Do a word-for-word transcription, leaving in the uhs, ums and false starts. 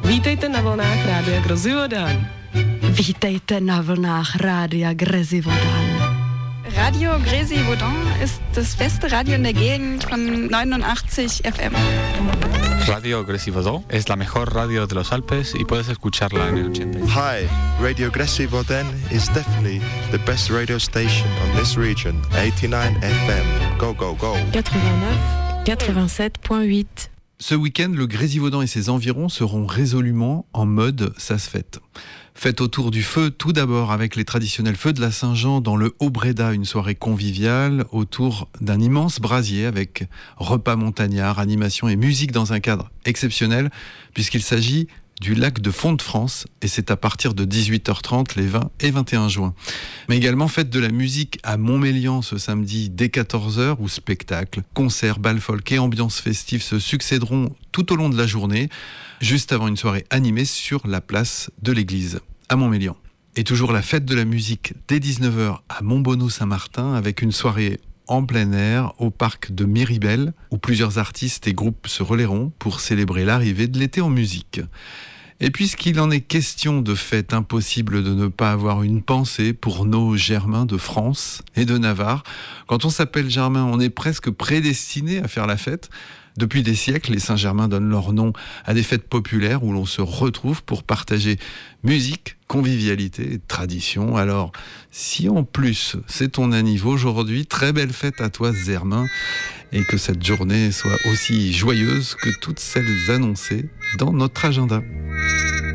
Vítejte na vlnách Rádia Grozivodan. Vítejte na vlnách Rádia Grozivodan. Radio Grozivodan ist das beste Radio in der Gegend von neunundachtzig F M. Radio Grozivodan es la mejor radio de los Alpes y puedes escucharla en el ochenta. Hi, Radio Grozivodan is definitely the best radio station on this region. eighty-nine F M. Go, go, go. quatre-vingt-neuf, quatre-vingt-sept virgule huit. Ce week-end, le Grésivaudan et ses environs seront résolument en mode ça se fête. Fête autour du feu, tout d'abord avec les traditionnels feux de la Saint-Jean dans le Haut-Bréda, une soirée conviviale autour d'un immense brasier avec repas montagnards, animation et musique dans un cadre exceptionnel puisqu'il s'agit du lac de Font-de-France et c'est à partir de dix-huit heures trente les vingt et vingt et un juin. Mais également fête de la musique à Montmélian ce samedi dès quatorze heures où spectacles, concerts, bal folk et ambiance festive se succéderont tout au long de la journée, juste avant une soirée animée sur la place de l'église à Montmélian. Et toujours la fête de la musique dès dix-neuf heures à Montbonneau-Saint-Martin avec une soirée en plein air au parc de Miribel où plusieurs artistes et groupes se relayeront pour célébrer l'arrivée de l'été en musique. Et puisqu'il en est question de fête, impossible de ne pas avoir une pensée pour nos Germains de France et de Navarre. Quand on s'appelle Germain, on est presque prédestiné à faire la fête. Depuis des siècles, les Saint-Germains donnent leur nom à des fêtes populaires où l'on se retrouve pour partager musique, convivialité et tradition. Alors, si en plus c'est ton anniv aujourd'hui, très belle fête à toi Zermain et que cette journée soit aussi joyeuse que toutes celles annoncées dans notre agenda.